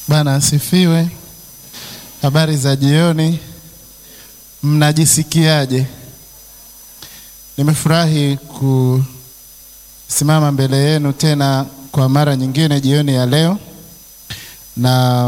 Bwana asifiwe. Habari za jioni. Mnajisikiaje? Nimefurahi kusimama mbele yenu tena kwa mara nyingine jioni ya leo. Na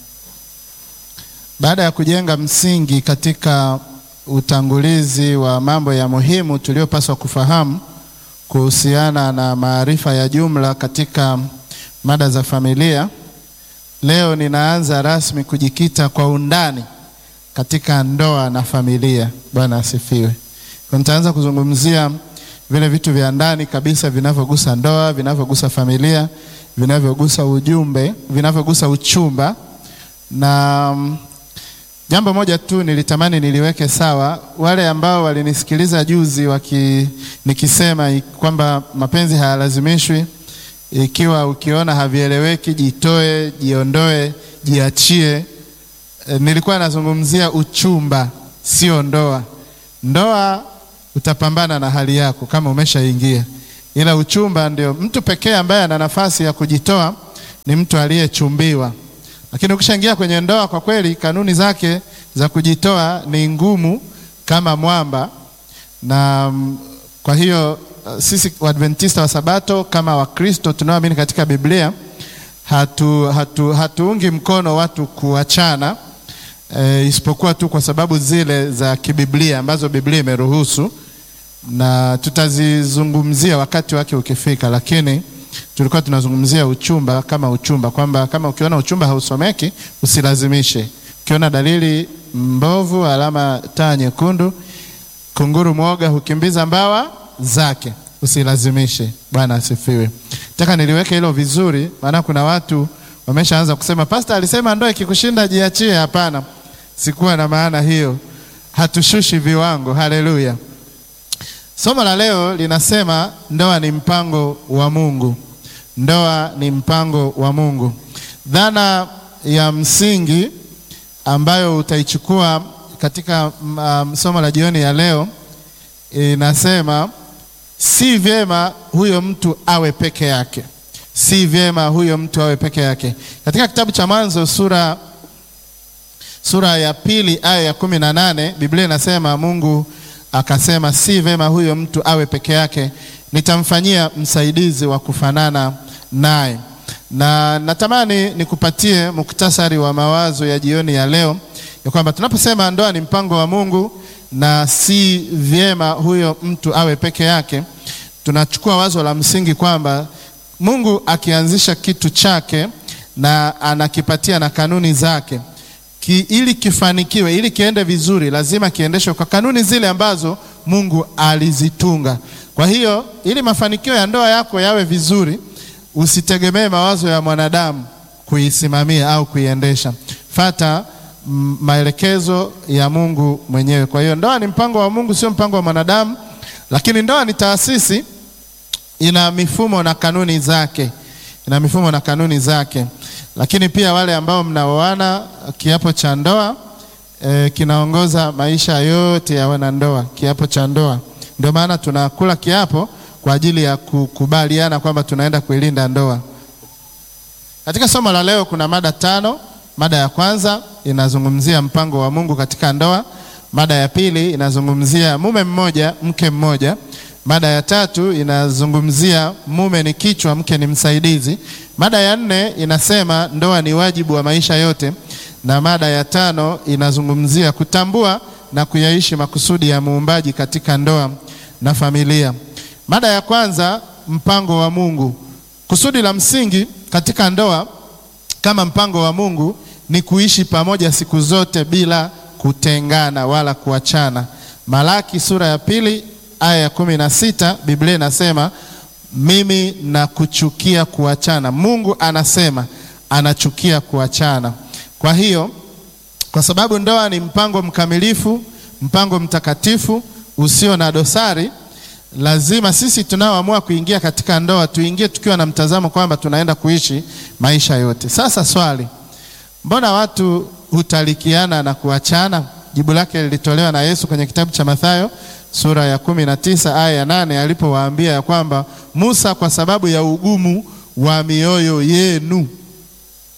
baada ya kujenga msingi katika utangulizi wa mambo ya muhimu tuliyopaswa kufahamu kuhusiana na maarifa ya jumla katika mada za familia, leo ninaanza rasmi kujikita kwa undani katika ndoa na familia. Bwana asifiwe. Nitaanza kuzungumzia vile vitu vya ndani kabisa vinavyogusa ndoa, vinavyogusa familia, vinavyogusa ujumbe, vinavyogusa uchumba. Na jambo moja tu nilitamani niliweke sawa. Wale ambao walinisikiliza juzi nikisema kwamba mapenzi hayalazimishwi, ikiwa ukiona havieleweki jitoe, jiondoe, jiachie. Nilikuwa nazungumzia uchumba, sio ndoa. Ndoa utapambana na hali yako kama umeshaingia, ila uchumba ndio mtu pekee ambaye ana nafasi ya kujitoa ni mtu aliyechumbiwa. Lakini ukishaingia kwenye ndoa, kwa kweli kanuni zake za kujitoa ni ngumu kama mwamba. Na kwa hiyo sisi Waadventista wa Sabato kama Wakristo tunaoamini katika Biblia hatuungi mkono watu kuachana, isipokuwa tu kwa sababu zile za kibiblia ambazo Biblia imeruhusu, na tutazizungumzia wakati wake ukifika. Lakini tulikuwa tunazungumzia uchumba kama uchumba, kwamba kama ukiona uchumba hausomeki usilazimishe. Ukiona dalili mbovu, alama taa nyekundu, kunguru mwoga hukimbiza mbawa zake, usilazimishe. Bwana asifiwe. Nataka niliweke hilo vizuri, maana kuna watu wameshaanza kusema pastor alisema ndoa ikikushinda jiachie. Hapana, sikuwa na maana hiyo. Hatushushi viwango. Haleluya. Somo la leo linasema ndoa ni mpango wa Mungu. Ndoa ni mpango wa Mungu. Dhana ya msingi ambayo utaichukua katika somo la jioni ya leo inasema si vyema huyo mtu awe peke yake. Si vyema huyo mtu awe peke yake. Katika kitabu cha Mwanzo sura ya 2 aya ya 18, Biblia inasema Mungu akasema si vyema huyo mtu awe peke yake, nitamfanyia msaidizi wa kufanana naye. Na natamani nikupatie muktasari wa mawazo ya jioni ya leo ya kwamba tunaposema ndoa ni mpango wa Mungu na si vyema huyo mtu awe peke yake, tunachukua wazo la msingi kwamba Mungu akianzisha kitu chake na anakipatia na kanuni zake, ili kifanikiwe, ili kiende vizuri, lazima kiendeshwe kwa kanuni zile ambazo Mungu alizitunga. Kwa hiyo ili mafanikio ya ndoa yako yawe vizuri, usitegemee mawazo ya mwanadamu kuisimamia au kuiendesha. Fata maelekezo ya Mungu mwenyewe. Kwa hiyo ndoa ni mpango wa Mungu, sio mpango wa mwanadamu. Lakini ndoa ni taasisi, ina mifumo na kanuni zake. Ina mifumo na kanuni zake. Lakini pia wale ambao mnaoana, kiapo cha ndoa kinaongoza maisha yote ya wanandoa. Kiapo cha ndoa, ndio maana tunakula kiapo kwa ajili ya kukubaliana kwamba tunaenda kuilinda ndoa. Katika somo la leo kuna mada 5. Mada ya kwanza inazungumzia mpango wa Mungu katika ndoa. Mada ya pili inazungumzia mume mmoja, mke mmoja. Mada ya 3 inazungumzia mume ni kichwa, mke ni msaidizi. Mada ya 4 inasema ndoa ni wajibu wa maisha yote. Na mada ya 5 inazungumzia kutambua na kuyaishi makusudi ya Muumbaji katika ndoa na familia. Mada ya kwanza, mpango wa Mungu. Kusudi la msingi katika ndoa kama mpango wa Mungu ni kuishi pamoja siku zote bila kutengana wala kuachana. Malaki sura ya 2 aya ya 16, Biblia inasema mimi nakuchukia kuachana. Mungu anasema anachukia kuachana. Kwa hiyo, kwa sababu ndoa ni mpango mkamilifu, mpango mtakatifu usio na dosari, lazima sisi tunaoamua kuingia katika ndoa tuingie tukiwa na mtazamo kwamba tunaenda kuishi maisha yote. Sasa swali, mbona watu hutalikiana na kuachana? Jibu lake lilitolewa na Yesu kwenye kitabu cha Mathayo sura ya 19 aya ya 8, alipowaambia ya kwamba Musa kwa sababu ya ugumu wa mioyo yenu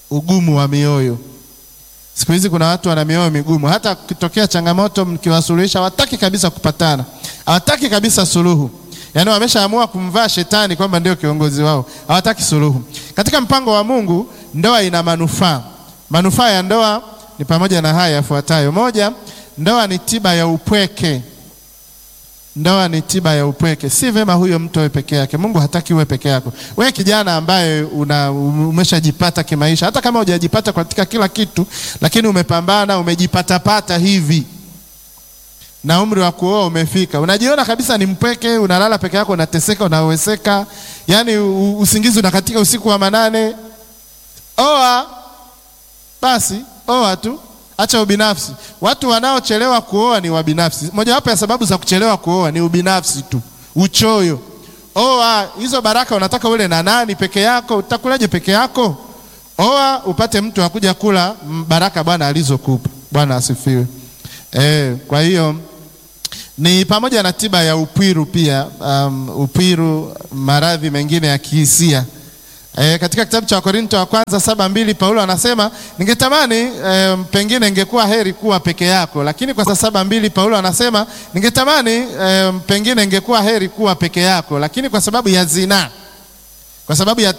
ugumu wa mioyo. Siku hizi kuna watu wana mioyo migumu, hata kitokea changamoto mkiwasuluhisha hawataki kabisa kupatana, hawataki kabisa suluhu. Yaani wameshaamua kumvaa shetani kwamba ndio kiongozi wao, hawataki suluhu. Katika mpango wa Mungu, ndoa ina manufaa. Manufaa ya ndoa ni pamoja na haya yafuatayo. Moja, ndoa ni tiba ya upweke. Ndoa ni tiba ya upweke. Si vema huyo mtu awe peke yake. Mungu hataki uwe peke yako. Wewe kijana ambaye umeshajipata kimaisha, hata kama hujajipata katika kila kitu, lakini umepambana, umejipata hivi, na umri wa kuoa umefika, unajiona kabisa ni mpweke, unalala peke yako, unateseka, unaweseka, yani usingizi unakatika usiku wa manane. Oa basi, oa tu, acha ubinafsi. Watu wanaochelewa kuoa ni wabinafsi. Mojawapo ya sababu za kuchelewa kuoa ni ubinafsi tu, uchoyo. Oa, hizo baraka unataka ule na nani? Peke yako? Utakulaje peke yako? Oa upate mtu akuja kula baraka Bwana alizokupa. Bwana asifiwe. Kwa hiyo ni pamoja na tiba ya upwiru pia, upwiru, maradhi mengine ya kihisia. Katika kitabu cha Wakorintho wa kwanza 7:2 Paulo anasema, ningetamani pengine ingekuwa heri kuwa peke yako. Lakini kwa 7:2 Paulo anasema, ningetamani pengine ingekuwa heri kuwa peke yako, lakini kwa sababu ya zinaa, kwa sababu ya